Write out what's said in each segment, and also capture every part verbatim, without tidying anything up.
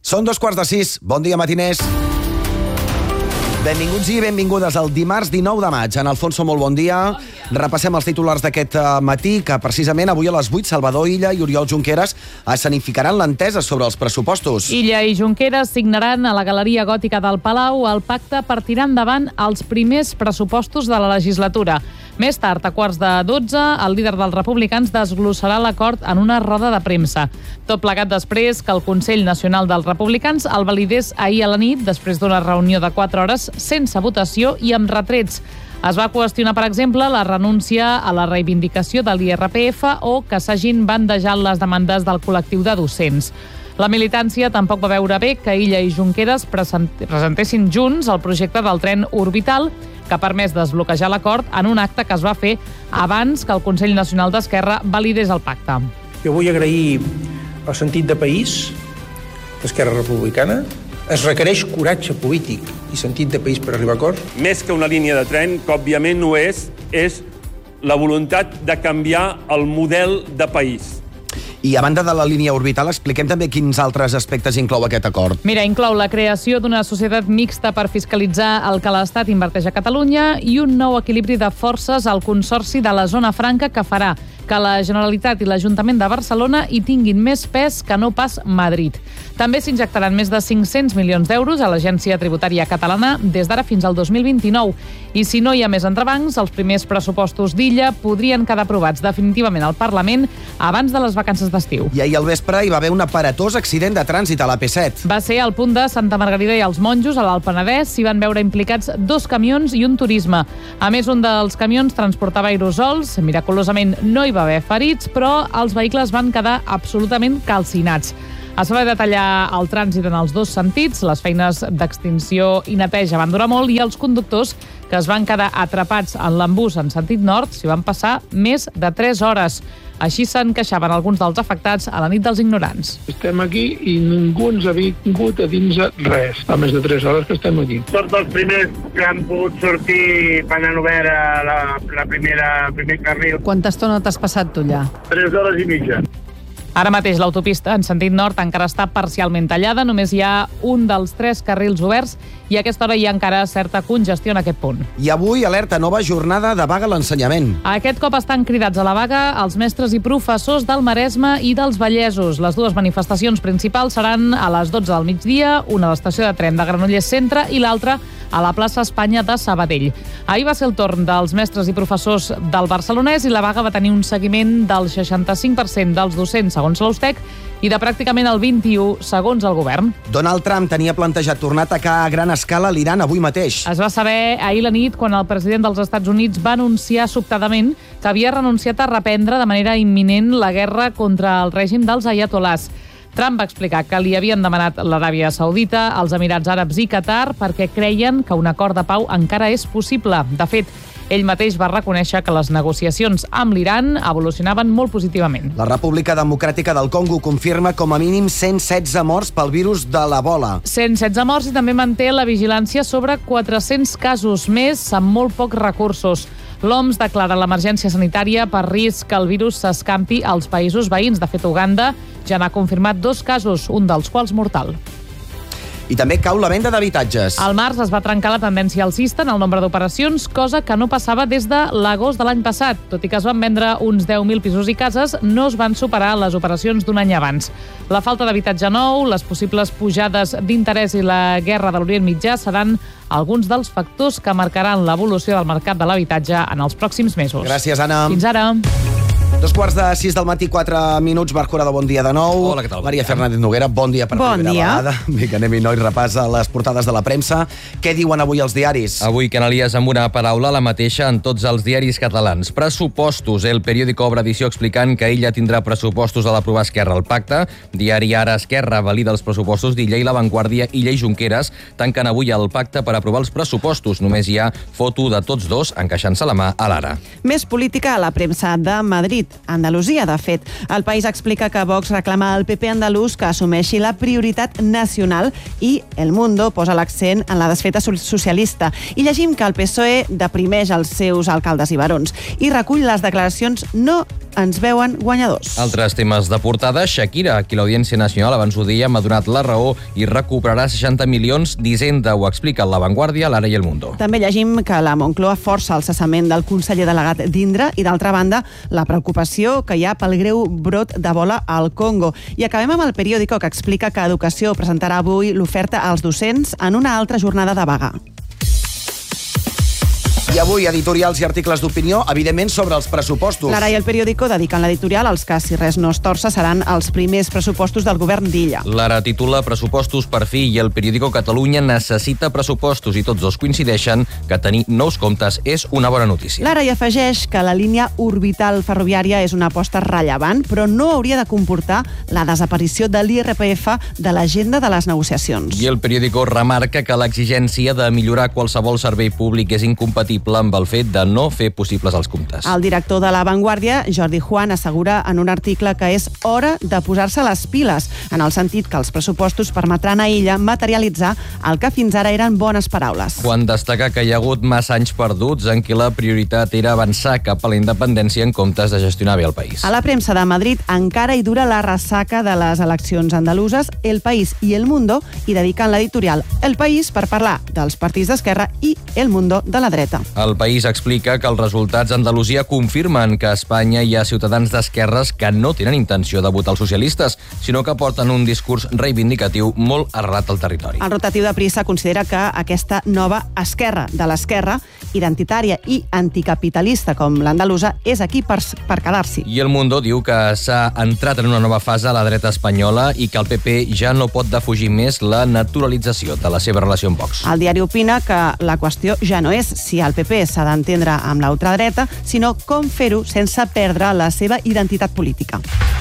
Són dos quarts de sis. Bon dia, matiners. Benvinguts i benvingudes al dimarts dinou de maig. En Alfonso, molt bon dia. Bon dia. Repassem els titulars d'aquest matí, que precisament avui a les vuit Salvador Illa i Oriol Junqueras escenificaran l'entesa sobre els pressupostos. Illa i Junqueras signaran a la Galeria Gòtica del Palau el pacte per tirar endavant els primers pressupostos de la legislatura. Més tard, a quarts de dotze, el líder dels republicans desglossarà l'acord en una roda de premsa. Tot plegat després que el Consell Nacional dels Republicans el validés ahir a la nit, després d'una reunió de quatre hores, sense votació i amb retrets. Es va qüestionar, per exemple, la renúncia a la reivindicació de l'I R P F o que s'hagin bandejat les demandes del col·lectiu de docents. La militància tampoc va veure bé que Illa i Junqueras presentessin junts el projecte del tren orbital, que ha permès desbloquejar l'acord en un acte que es va fer abans que el Consell Nacional d'Esquerra validés el pacte. Jo vull agrair el sentit de país d'Esquerra Republicana. Es requereix coratge polític i sentit de país per arribar a acords. Més que una línia de tren, que òbviament no és, és la voluntat de canviar el model de país. I a banda de la línia orbital, expliquem també quins altres aspectes inclou aquest acord. Mira, inclou la creació d'una societat mixta per fiscalitzar el que l'Estat inverteix a Catalunya i un nou equilibri de forces al Consorci de la Zona Franca que farà que la Generalitat i l'Ajuntament de Barcelona hi tinguin més pes que no pas Madrid. També s'injectaran més de cinc-cents milions d'euros a l'Agència Tributària Catalana des d'ara fins al dos mil vint-i-nou. I si no hi ha més entrebancs, els primers pressupostos d'Illa podrien quedar aprovats definitivament al Parlament abans de les vacances d'estiu. I ahir al vespre hi va haver un aparatós accident de trànsit a l'A P set. Va ser al punt de Santa Margarida i els Monjos, a l'Alt Penedès. S'hi van veure implicats dos camions i un turisme. A més, un dels camions transportava aerosols. Miraculosament no hi va haver ferits, però els vehicles van quedar absolutament calcinats. Es va detallar el trànsit en els dos sentits, les feines d'extinció i neteja van durar molt i els conductors que es van quedar atrapats en l'embús en sentit nord s'hi van passar més de tres hores. Així se'n queixaven alguns dels afectats a la nit dels ignorants. Estem aquí i ningú ens ha vingut a dins res. Fa més de tres hores que estem aquí. Tots els primers que han pogut sortir van han obert la, la primera, el primer carril. Quanta estona t'has passat tu allà? Tres hores i mitja. Ara mateix l'autopista en sentit nord encara està parcialment tallada, només hi ha un dels tres carrils oberts i a aquesta hora hi ha encara certa congestió en aquest punt. I avui alerta nova jornada de vaga a l'ensenyament. Aquest cop estan cridats a la vaga els mestres i professors del Maresme i dels Vallesos. Les dues manifestacions principals seran a les dotze del migdia, una a l'estació de tren de Granollers Centre i l'altra a la plaça Espanya de Sabadell. Ahir va ser el torn dels mestres i professors del Barcelonès i la vaga va tenir un seguiment del seixanta-cinc per cent dels docents segons l'Austec i de pràcticament el vint-i-u segons el govern. Donald Trump tenia plantejat tornar a atacar a gran escala l'Iran avui mateix. Es va saber ahir la nit quan el president dels Estats Units va anunciar sobtadament que havia renunciat a reprendre de manera imminent la guerra contra el règim dels aiatolars. Trump va explicar que li havien demanat l'Aràbia Saudita, els Emirats Àrabs i Qatar perquè creien que un acord de pau encara és possible. De fet, ell mateix va reconèixer que les negociacions amb l'Iran evolucionaven molt positivament. La República Democràtica del Congo confirma com a mínim cent setze morts pel virus de l'Ebola. cent setze morts i també manté la vigilància sobre quatre-cents casos més amb molt pocs recursos. L'O M S declara l'emergència sanitària per risc que el virus s'escampi als països veïns. De fet, Uganda ja n'ha confirmat dos casos, un dels quals mortal. I també cau la venda d'habitatges. Al març es va trencar la tendència alcista en el nombre d'operacions, cosa que no passava des de l'agost de l'any passat. Tot i que es van vendre uns deu mil pisos i cases, no es van superar les operacions d'un any abans. La falta d'habitatge nou, les possibles pujades d'interès i la guerra de l'Orient Mitjà seran alguns dels factors que marcaran l'evolució del mercat de l'habitatge en els pròxims mesos. Gràcies, Anna. Fins ara. Dos quarts de sis del matí, quatre minuts. Marc Curado, bon dia de nou. Hola, què tal? Maria Fernández Noguera, bon dia per bon primera dia. vegada. Vinga, anem-hi, noi, repàs a les portades de la premsa. Què diuen avui els diaris? Avui canalies amb una paraula, la mateixa en tots els diaris catalans. Pressupostos. El periòdico obre edició explicant que ella tindrà pressupostos a l'aprovar Esquerra al pacte. Diari Ara, Esquerra valida els pressupostos d'Illa i La Vanguardia. Illa i Junqueras tanquen avui el pacte per aprovar els pressupostos. Només hi ha foto de tots dos encaixant-se la mà a l'Ara. Més política a la premsa de Madrid. Andalusia, de fet. El País explica que Vox reclama al P P andalús que assumeixi la prioritat nacional i El Mundo posa l'accent en la desfeta socialista. I llegim que el P S O E deprimeix els seus alcaldes i barons i recull les declaracions no ens veuen guanyadors. Altres temes de portada, Shakira, qui l'Audiència Nacional abans ho dia, m'ha donat la raó i recuperarà seixanta milions d'Hisenda, ho explica La Vanguardia, l'Ara i El Mundo. També llegim que la Moncloa força el cessament del conseller delegat d'Indra i, d'altra banda, la preocupació que hi ha pel greu brot d'Ebola al Congo. I acabem amb el periòdico, que explica que Educació presentarà avui l'oferta als docents en una altra jornada de vaga. I avui, editorials i articles d'opinió, evidentment, sobre els pressupostos. L'Ara i El Periódico dediquen l'editorial als que, si res no es torça, seran els primers pressupostos del govern d'Illa. L'Ara titula Pressupostos per fi i El Periódico Catalunya necessita pressupostos, i tots dos coincideixen que tenir nous comptes és una bona notícia. L'Ara hi afegeix que la línia orbital ferroviària és una aposta rellevant, però no hauria de comportar la desaparició de l'I R P F de l'agenda de les negociacions. I El Periódico remarca que l'exigència de millorar qualsevol servei públic és incompatible amb el fet de no fer possibles els comptes. El director de La Vanguardia, Jordi Juan, assegura en un article que és hora de posar-se les piles, en el sentit que els pressupostos permetran a Illa materialitzar el que fins ara eren bones paraules. Juan destaca que hi ha hagut massa anys perduts en què la prioritat era avançar cap a la independència en comptes de gestionar bé el país. A la premsa de Madrid encara hi dura la ressaca de les eleccions andaluses, El País i El Mundo hi dediquen l'editorial El País per parlar dels partits d'esquerra i El Mundo de la dreta. El País explica que els resultats a Andalusia confirmen que a Espanya hi ha ciutadans d'esquerres que no tenen intenció de votar els socialistes, sinó que porten un discurs reivindicatiu molt arrelat al territori. El rotatiu de Prissa considera que aquesta nova esquerra de l'esquerra, identitària i anticapitalista com l'andalusa, és aquí per, per quedar-s'hi. I El Mundo diu que s'ha entrat en una nova fase a la dreta espanyola i que el P P ja no pot defugir més la naturalització de la seva relació amb Vox. El diari opina que la qüestió ja no és si el P P s'ha d'entendre amb la ultradreta, sinó com fer-ho sense perdre la seva identitat política.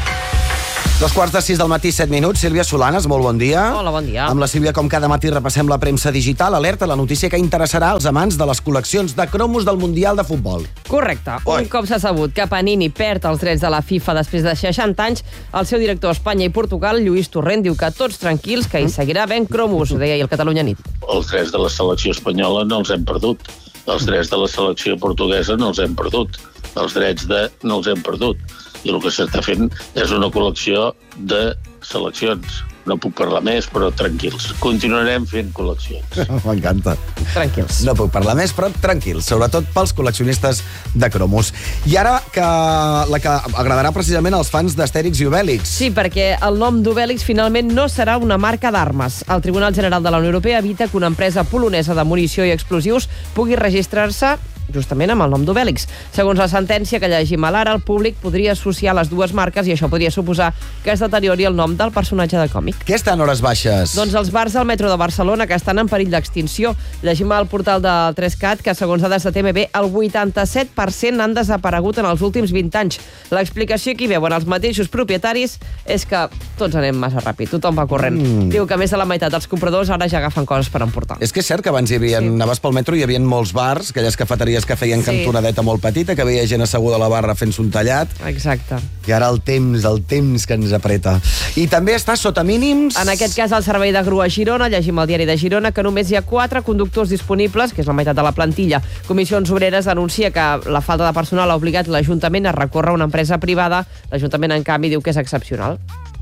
Dos quarts de sis del matí, set minuts. Sílvia Solanes, molt bon dia. Hola, bon dia. Amb la Sílvia, com cada matí, repassem la premsa digital. Alerta, la notícia que interessarà als amants de les col·leccions de cromos del Mundial de Futbol. Correcte. Oi. Un cop s'ha sabut que Panini perd els drets de la FIFA després de seixanta anys, el seu director a Espanya i Portugal, Lluís Torrent, diu que tots tranquils, que hi seguirà ben cromos, ho deia ahir el Catalunya Nit. Els drets de la selecció espanyola no els hem perdut. Els drets de la selecció portuguesa no els hem perdut. Els drets de no els hem perdut. I el que s'està fent és una col·lecció de seleccions. No puc parlar més, però tranquils. Continuarem fent col·leccions. M'encanta. Tranquils. No puc parlar més, però tranquils, sobretot pels col·leccionistes de cromos. I ara, que la que agradarà precisament als fans d'Astèrix i Obèlix. Sí, perquè el nom d'Obèlix finalment no serà una marca d'armes. El Tribunal General de la Unió Europea evita que una empresa polonesa de munició i explosius pugui registrar-se justament amb el nom d'Obèlix. Segons la sentència que llegim a l'Ara, el públic podria associar les dues marques i això podria suposar que es deteriori el nom del personatge de còmic. Què està en hores baixes? Doncs els bars del metro de Barcelona, que estan en perill d'extinció. Llegim al portal del tres cat que, segons dades de T M B, el vuitanta-set per cent han desaparegut en els últims vint anys. L'explicació que hi veuen els mateixos propietaris és que tots anem massa ràpid, tothom va corrent. Mm. Diu que més de la meitat dels compradors ara ja agafen coses per emportar. És que és cert que abans hi havia, sí. Anaves pel metro i hi havia molts bars, aquelles cafeteries que feien sí. cantonadeta molt petita, que veia gent asseguda a la barra fent-se un tallat. Exacte. I ara el temps, el temps que ens apreta. I també està sota mínims... En aquest cas, el servei de grua a Girona, llegim al diari de Girona, que només hi ha quatre conductors disponibles, que és la meitat de la plantilla. Comissions Obreres anuncia que la falta de personal ha obligat l'Ajuntament a recórrer a una empresa privada. L'Ajuntament, en canvi, diu que és excepcional.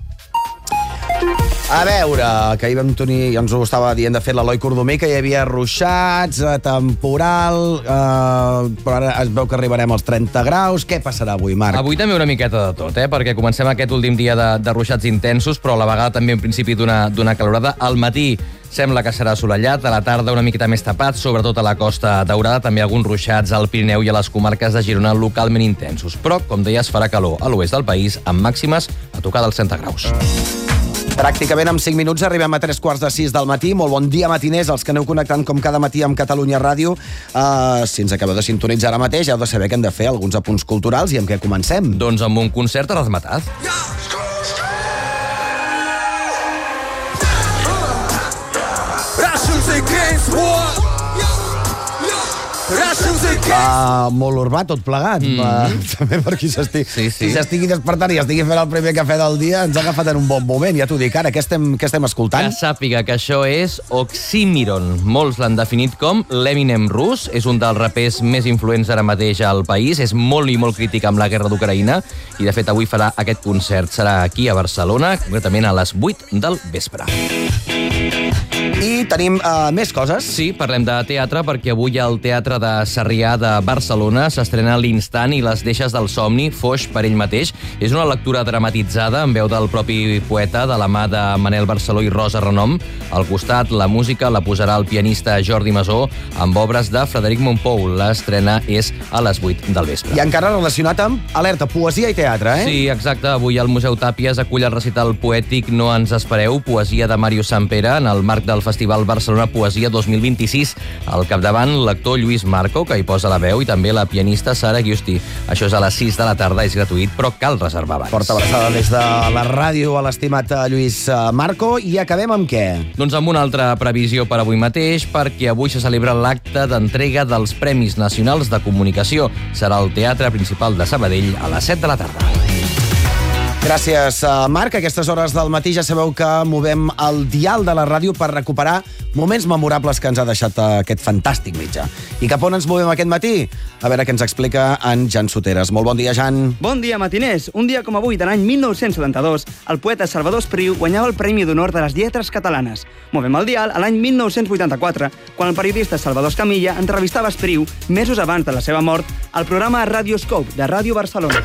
A veure, que ahir vam tenir, ja ens ho estava dient de fet l'Eloi Cordomí, que hi havia ruixats, temporal, eh, però ara es veu que arribarem als trenta graus. Què passarà avui, Marc? Avui també una miqueta de tot, eh? Perquè comencem aquest últim dia de, de ruixats intensos, però a la vegada també en principi d'una d'una calorada. Al matí sembla que serà assolellat, a la tarda una miqueta més tapat, sobretot a la Costa Daurada, també alguns ruixats al Pirineu i a les comarques de Girona localment intensos. Però, com deies, farà calor a l'oest del país, amb màximes a tocar dels trenta graus. Pràcticament en cinc minuts arribem a tres quarts de sis del matí. Molt bon dia, matiners, els que aneu connectant com cada matí amb Catalunya Ràdio. Uh, si ens acabeu de sintonitzar ara mateix, heu de saber que hem de fer alguns apunts culturals i amb què comencem. Doncs amb un concert a Razmataz. Russians against war. Russians Uh, molt urbà, tot plegat. Mm. Uh, també per qui s'estigui sí, sí. si s'estigui despertant i estigui fent el primer cafè del dia, ens ha agafat en un bon moment, ja t'ho dic. Ara, què estem, què estem escoltant? Que sàpiga que això és Oxymiron. Molts l'han definit com l'Eminem rus. És un dels rapers més influents ara mateix al país. És molt i molt crític amb la guerra d'Ucraïna i, de fet, avui farà aquest concert. Serà aquí a Barcelona, concretament a les vuit del vespre. I tenim uh, més coses. Sí, parlem de teatre, perquè avui al Teatre de Sarrià de Barcelona s'estrena L'instant i les deixes del somni, Foix per ell mateix. És una lectura dramatitzada en veu del propi poeta, de la mà de Manel Barceló i Rosa Renom. Al costat, la música la posarà el pianista Jordi Masó amb obres de Frederic Montpou. L'estrena és a les vuit del vespre. I encara relacionat amb, alerta, poesia i teatre, eh? Sí, exacte. Avui el Museu Tàpies acull el recital poètic No ens espereu, poesia de Màrius Sampere, en el marc del Festival Barcelona Poesia dos mil vint-i-sis. Al capdavant, l'actor Lluís Marco, que hi posa la veu, i també la pianista Sara Giusti. Això és a les sis de la tarda, és gratuït, però cal reservar abans. Forta abraçada des de la ràdio a l'estimat Lluís Marco. I acabem amb què? Doncs amb una altra previsió per avui mateix, perquè avui se celebra l'acte d'entrega dels Premis Nacionals de Comunicació. Serà al Teatre Principal de Sabadell a les set de la tarda. Gràcies, Marc. A aquestes hores del matí ja sabeu que movem el dial de la ràdio per recuperar moments memorables que ens ha deixat aquest fantàstic mitjà. I cap on ens movem aquest matí? A veure què ens explica en Jan Soteres. Molt bon dia, Jan. Bon dia, matiners. Un dia com avui, de l'any mil nou-cents setanta-dos, el poeta Salvador Espriu guanyava el Premi d'Honor de les Lletres Catalanes. Movem el dial a l'any mil nou-cents vuitanta-quatre, quan el periodista Salvador Escamilla entrevistava Espriu, mesos abans de la seva mort, al programa Radioscope de Ràdio Barcelona.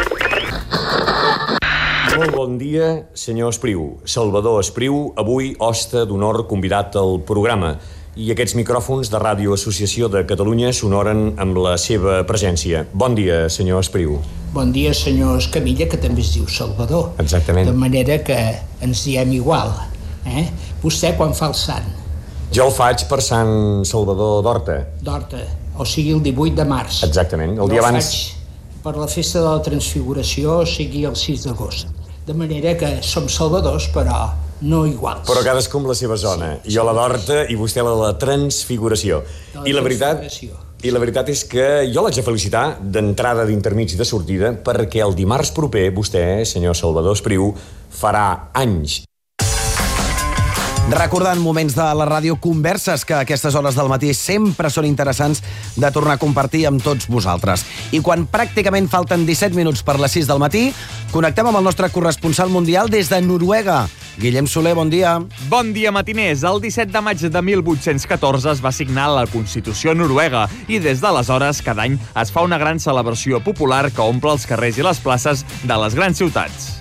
Molt bon dia, senyor Espriu. Salvador Espriu, avui hoste d'honor convidat al programa. I aquests micròfons de Ràdio Associació de Catalunya s'honoren amb la seva presència. Bon dia, senyor Espriu. Bon dia, senyor Escamilla, que també es diu Salvador. Exactament. De manera que ens diem igual. Eh? Vostè quan fa el sant? Jo el faig per Sant Salvador d'Horta. D'Horta, o sigui el divuit de març. Exactament, el dia abans. Jo el faig per la festa de la Transfiguració, o sigui el sis d'agost. De manera que som salvadors, però no iguals. Però cadascú amb la seva zona. Sí, jo la d'Horta i vostè la de la Transfiguració. La I la veritat, I la veritat és que jo l'haig de felicitar d'entrada, d'intermig i de sortida, perquè el dimarts proper vostè, senyor Salvador Espriu, farà anys. Recordant moments de la ràdio, converses que a aquestes hores del matí sempre són interessants de tornar a compartir amb tots vosaltres. I quan pràcticament falten disset minuts per les sis del matí, connectem amb el nostre corresponsal mundial des de Noruega. Guillem Soler, bon dia. Bon dia, matiners. El disset de maig de mil vuit-cents catorze es va signar la Constitució noruega i des d'aleshores cada any es fa una gran celebració popular que omple els carrers i les places de les grans ciutats.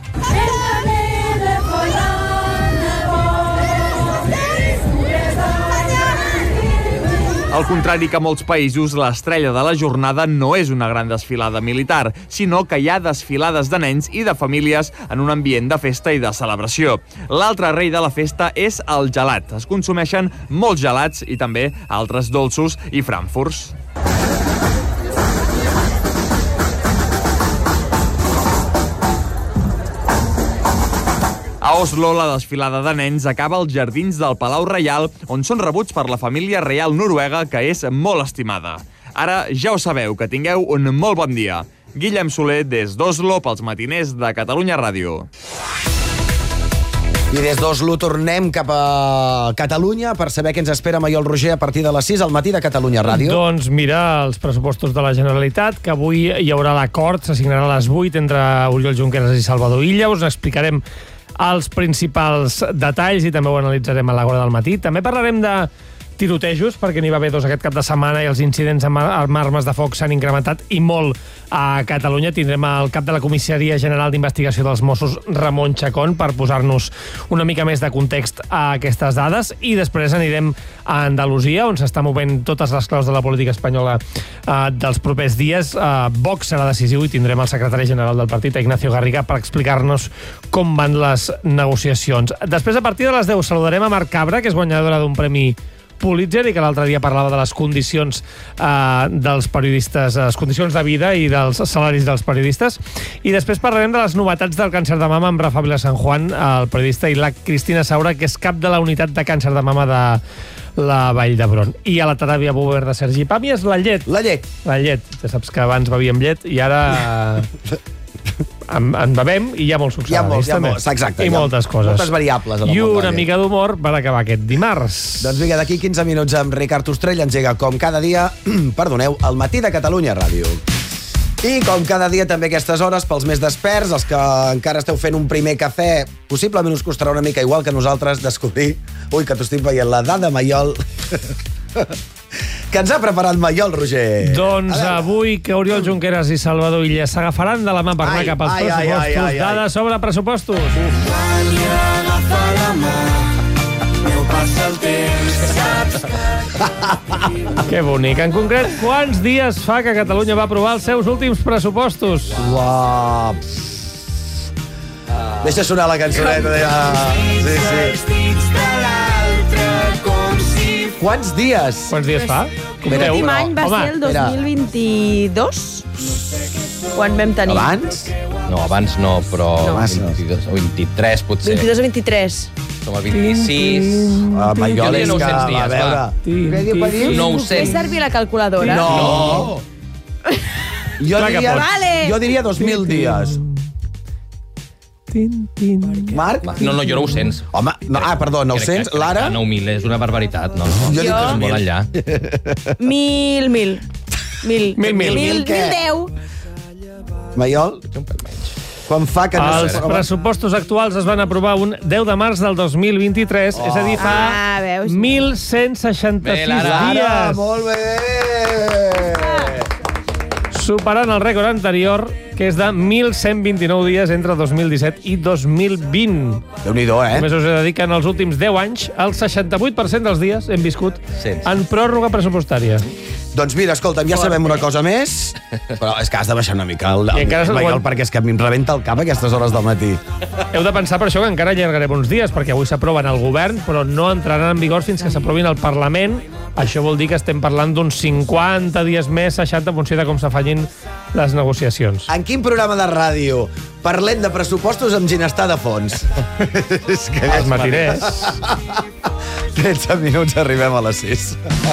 Al contrari que molts països, l'estrella de la jornada no és una gran desfilada militar, sinó que hi ha desfilades de nens i de famílies en un ambient de festa i de celebració. L'altre rei de la festa és el gelat. Es consumeixen molts gelats i també altres dolços i frankfurts. A Oslo, la desfilada de nens acaba als jardins del Palau Reial, on són rebuts per la família reial noruega, que és molt estimada. Ara ja ho sabeu, que tingueu un molt bon dia. Guillem Soler, des d'Oslo, pels matiners de Catalunya Ràdio. I des d'Oslo tornem cap a Catalunya per saber què ens espera Maiol Roger a partir de les sis al matí de Catalunya Ràdio. Doncs mira, els pressupostos de la Generalitat, que avui hi haurà l'acord, s'assignarà a les vuit entre Oriol Junqueras i Salvador Illa. Us explicarem els principals detalls i també ho analitzarem a l'hora del matí. També parlarem de tirotejos, perquè n'hi va haver dos aquest cap de setmana i els incidents amb armes de foc s'han incrementat i molt a Catalunya. Tindrem el cap de la Comissaria General d'Investigació dels Mossos, Ramon Chacón, per posar-nos una mica més de context a aquestes dades, i després anirem a Andalusia, on s'està movent totes les claus de la política espanyola eh, dels propers dies. Eh, Vox serà decisiu i tindrem el secretari general del partit, Ignacio Garriga, per explicar-nos com van les negociacions. Després, a partir de les deu, saludarem a Marc Cabra, que és guanyadora d'un premi Pulitzer i que l'altre dia parlava de les condicions eh, dels periodistes, les condicions de vida i dels salaris dels periodistes. I després parlarem de les novetats del càncer de mama amb Rafa Vila San Juan, el periodista, i la Cristina Saura, que és cap de la unitat de càncer de mama de la Vall d'Hebron. I a la teràpia Bover de Sergi Pàmies, la llet. La llet. La llet. Ja saps que abans bevíem llet i ara en, en bevem i hi ha molts sucs. Hi ha molts, hi ha molts, exacte. I moltes coses. Moltes variables. I una mica d'humor per acabar aquest dimarts. Doncs vinga, d'aquí quinze minuts amb Ricard Ostrell engega, com cada dia, perdoneu, el Matí de Catalunya Ràdio. I com cada dia també aquestes hores, pels més desperts, els que encara esteu fent un primer cafè, possiblement us costarà una mica igual que nosaltres descobrir... Ui, que t'ho estic veient, la dada Maiol... que ens ha preparat Maiol, Roger. Doncs avui que Oriol Junqueras i Salvador Illa s'agafaran de la mà per anar cap als ai, ai, pressupostos. ai, ai, ai. Dades sobre pressupostos. Agafa la mà, no passa el temps, saps que... Que bonic. En concret, quants dies fa que Catalunya va aprovar els seus últims pressupostos? Uau. Deixa sonar la cançoneta. Sí, sí. Quants dies? Quants dies fa? L'últim any va ser el dos mil vint-i-dos, quan vam tenir... Abans? No, abans no, però No. vint-i-dos o vint-i-tres potser. vint-i-dos o vint-i-tres. Som el vint-i-sis... Ah, Maiol, és que, nou-cents a dies, veure... va. Què diu, Padiu? Fes nou-cents. servir la calculadora. No! Jo Clar que diria, pots. Vale. jo diria dos mil dies. Marc? No, no, jo nou-cents. Home, no, ah, perdó, nou-cents, Lara? nou mil, és una barbaritat, no, no. Jo dic Jo- dos mil. Molt enllà. Mil, mil. Mil, Mil, mil. mil, Mil què? mil deu. Maiol? Quan fa que no Els sé... pressupostos actuals es van aprovar un deu de març del dos mil vint-i-tres, és a dir, fa Ah, veus? mil cent seixanta-sis Bé, Lara. Lara, dies, molt bé! superant el rècord anterior, que és de mil cent vint-i-nou dies entre dos mil disset i dos mil vint. Déu-n'hi-do, eh? Només us he de dir que en els últims deu anys el seixanta-vuit per cent dels dies hem viscut Cents. en pròrroga pressupostària. Doncs mira, escolta'm, ja sabem una cosa més, però és que has de baixar una mica el, I el, encara el se'n Maiol, guany- perquè és que a mi em rebenta el cap a aquestes hores del matí. Heu de pensar per això que encara allargarem uns dies, perquè avui s'aproven al govern, però no entraran en vigor fins que s'aprovin al Parlament. Això vol dir que estem parlant d'uns cinquanta dies més, seixanta, en funció de com s'afanyin les negociacions. En quin programa de ràdio parlem de pressupostos amb ginestar de fons? És que Els matiners. tretze minuts, arribem a les sis.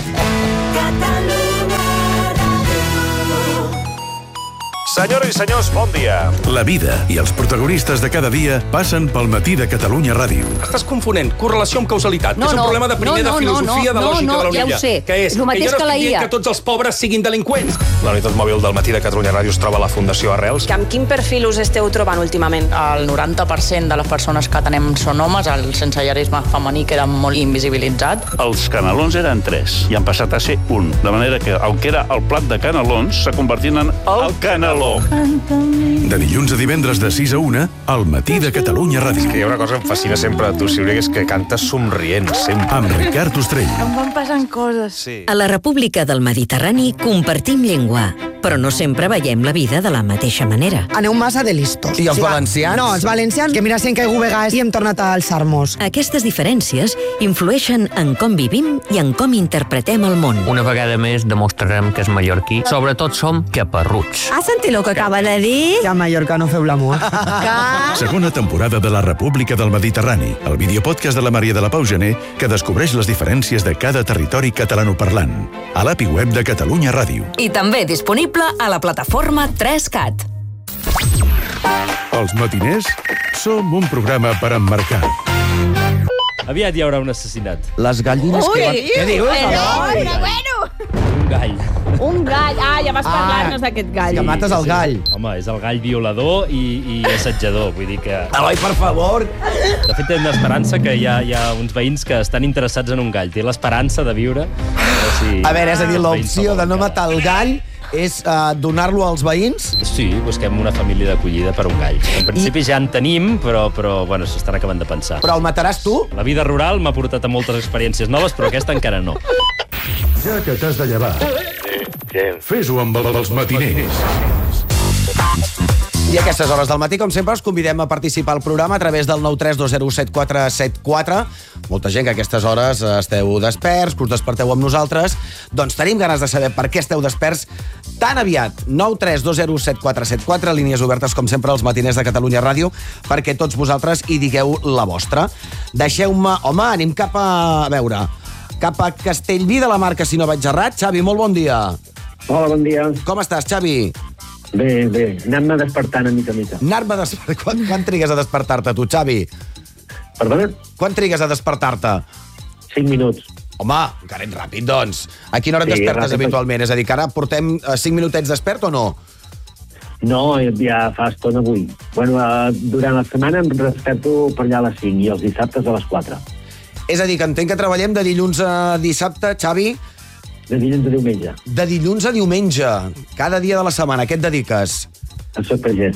Senyores i senyors, bon dia. La vida i els protagonistes de cada dia passen pel Matí de Catalunya Ràdio. Estàs confonent correlació amb causalitat, No, que és un no, problema de primer no, no, de filosofia no, de no, lògica no, de la ja ho Unilla. sé. Que és, És el mateix que jo no que la estic I A. dient que tots els pobres siguin delinqüents. La unitat mòbil del Matí de Catalunya Ràdio es troba a la Fundació Arrels. Amb quin perfil us esteu trobant últimament? El noranta per cent de les persones que atenem són homes, el sensellarisme femení queda molt invisibilitzat. Els canelons eren tres i han passat a ser un. De manera que, aunque era el plat de canelons, s'ha convertit en el caneló. De dilluns a divendres de sis a una, al Matí de Catalunya Ràdio. Que hi ha una cosa que em fascina sempre de tu, Sílvia, que és que cantes somrient, sempre. Amb Ricard Ostrell. Em van passant coses. Sí. A la República del Mediterrani compartim llengua, però no sempre veiem la vida de la mateixa manera. Aneu massa de listos. I els va- valencians? No, els valencians, que mira si han caigut vegades i hem tornat a alçar-nos. Aquestes diferències influeixen en com vivim i en com interpretem el món. Una vegada més demostrarem que és mallorquí. Sobretot som caparruts. Has sentit el que acaba de dir? Que a Mallorca no feu l'amor. Que... Segona temporada de la República del Mediterrani, el videopodcast de la Maria de la Pau Gené, que descobreix les diferències de cada territori catalanoparlant. A l'A P I web de Catalunya Ràdio. I també disponible a la plataforma tres cat. Els matiners som un programa per emmarcar. Aviat hi haurà un assassinat. Les gallines Ui, que van... Què dius? Però, però bueno. Un gall. Un gall. Ah, ja vas parlar-nos d'aquest gall. Que mates el gall. Home, és el gall violador i, i assetjador. Vull dir que... Eloi, per favor. De fet, tenen l'esperança que hi ha, hi ha uns veïns que estan interessats en un gall. Té l'esperança de viure. Si... A veure, és a dir, els veïns l'opció de no matar el gall és uh, donar-lo als veïns? Sí, busquem una família d'acollida per un gall. En principi I... ja en tenim, però, però bueno, s'estan acabant de pensar. Però el mataràs tu? La vida rural m'ha portat a moltes experiències noves, però aquesta encara no. Ja que t'has de llevar, fes-ho amb els matiners. I a aquestes hores del matí, com sempre, us convidem a participar al programa a través del nou tres dos zero set quatre set quatre. Molta gent que a aquestes hores esteu desperts, que us desperteu amb nosaltres. Doncs tenim ganes de saber per què esteu desperts tan aviat. nou tres dos zero set quatre set quatre, línies obertes, com sempre, als matiners de Catalunya Ràdio, perquè tots vosaltres hi digueu la vostra. Deixeu-me... Home, anem cap a... A veure... cap a Castellví de la Marca, si no vaig errat. Xavi, molt bon dia. Hola, bon dia. Com estàs, Xavi? Bé, bé, anem-me despertant a mica a mica. Anar-me despertant. Quan, quan trigues a despertar-te, tu, Xavi? Perdona? Quan trigues a despertar-te? Cinc minuts. Home, encara ets ràpid, doncs. A quina hora et Sí, despertes ràpid. habitualment? És a dir, que ara portem eh, cinc minutets despert o no? No, ja fa estona avui. Bueno, eh, durant la setmana em desperto per allà a les cinc i els dissabtes a les quatre. És a dir, que entenc que treballem de dilluns a dissabte, Xavi? De dilluns a diumenge. De dilluns a diumenge. Cada dia de la setmana. A què et dediques? Soc pagès.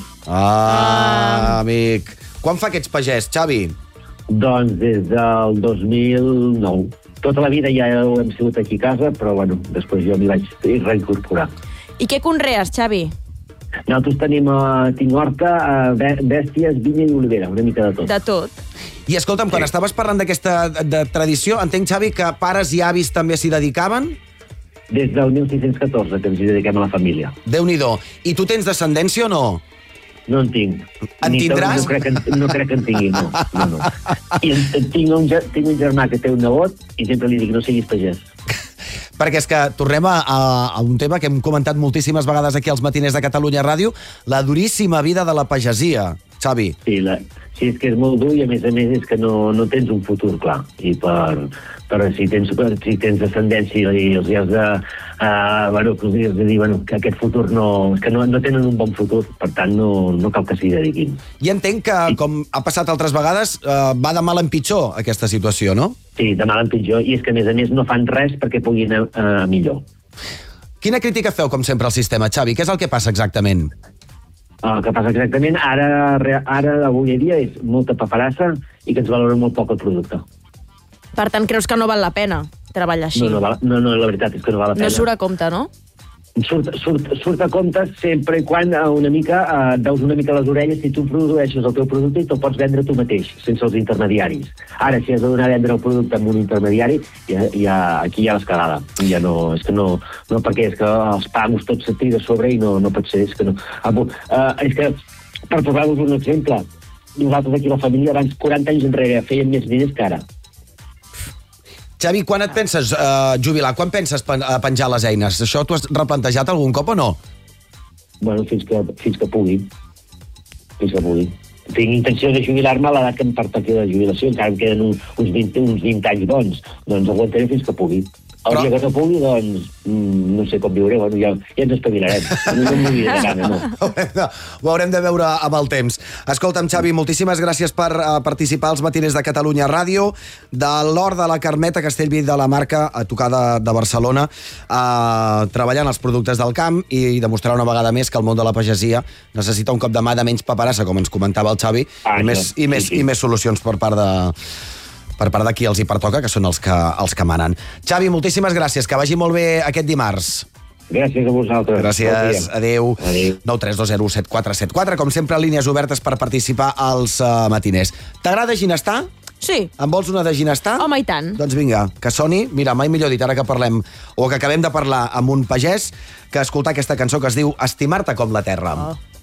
Ah, amic. Quan fa que ets pagès, Xavi? Doncs des del dos mil nou. Tota la vida ja ho hem sigut aquí a casa, però bueno, després jo m'hi vaig reincorporar. I què conrees, Xavi? Nosaltres tenim, uh, tinc horta, uh, bèsties, vinya i olivera, una mica de tot. De tot. I escolta'm, quan estaves parlant d'aquesta de tradició, entenc, Xavi, que pares i avis també s'hi dedicaven? Des del mil sis-cents catorze que ens hi dediquem a la família. Déu-n'hi-do. I tu tens descendència o no? No en tinc. En Ni tindràs? No crec, que, no crec que en tingui, no. no, no. I en, en tinc, un, ger- tinc un germà que té un nebot i sempre li dic no siguis pagès. Perquè és que tornem a, a, a un tema que hem comentat moltíssimes vegades aquí als matiners de Catalunya Ràdio, la duríssima vida de la pagesia, Xavi. Sí, la, sí, és que és molt dur i a més a més és que no, no tens un futur clar. I per, per si, tens, si tens descendència i els has de, uh, bueno, que els has de dir bueno, que aquest futur no, és que no, no tenen un bon futur, per tant no, no cal que s'hi dediquin. I entenc que, com ha passat altres vegades, uh, va de mal en pitjor aquesta situació, no? Sí, de mal en pitjor, i és que a més a més no fan res perquè puguin anar uh, millor. Quina crítica feu, com sempre, al sistema, Xavi? Què és el que passa exactament? El que passa exactament ara, ara avui en dia és molta paperassa i que ens valora molt poc el producte. Per tant, creus que no val la pena treballar així? No, no, val, no, no, la veritat és que no val la pena. No surt a compte, no? Surt, surt, surt a compte sempre i quan uh, una mica uh, veus una mica les orelles si tu produeixes el teu producte i te'l pots vendre tu mateix, sense els intermediaris. Ara, si has de donar a vendre el producte amb un intermediari, ja, ja, aquí hi ha l'escalada. Ja no, és que no, no, perquè és que els pagos tots se't tira a sobre i no, no pot ser, és que no. Uh, uh, és que, per posar-vos un exemple, nosaltres aquí a la família abans, quaranta anys enrere, fèiem més diners que ara. Xavi, quan et penses uh, jubilar? Quan penses pen uh, penjar les eines? Això t'ho has replantejat algun cop o no? Bueno, fins que, fins que pugui. Fins que pugui. Tinc intenció de jubilar-me a l'edat que em pertoqui de jubilació, encara em queden un, uns, vint, uns vint anys bons. Doncs aguantaré fins que pugui. El Però... dia que no pugui, doncs, mm, no sé com viuré, bueno, ja, ja ens espavilarem. No, no m'ho de gana, no. Ho haurem de, ho haurem de veure amb el temps. Escolta'm, Xavi, moltíssimes gràcies per uh, participar als matiners de Catalunya Ràdio, de l'Hort de la Carmeta, Castellví de la Marca, a tocar de, de Barcelona, uh, treballant els productes del camp i demostrar una vegada més que el món de la pagesia necessita un cop de mà de menys paperassa, com ens comentava el Xavi, ah, i, més, i, més, sí, sí. i més solucions per part de... per part de qui els hi pertoca, que són els que, els que manen. Xavi, moltíssimes gràcies, que vagi molt bé aquest dimarts. Gràcies a vosaltres. Gràcies, adéu. Adéu. nou tres dos zero set quatre set quatre, com sempre, línies obertes per participar als uh, matiners. T'agrada Ginestar? Sí. En vols una de Ginestar? Home, i tant. Doncs vinga, que soni, mira, mai millor dit, ara que parlem, o que acabem de parlar amb un pagès, que escoltar aquesta cançó que es diu Estimar-te com la terra. Oh.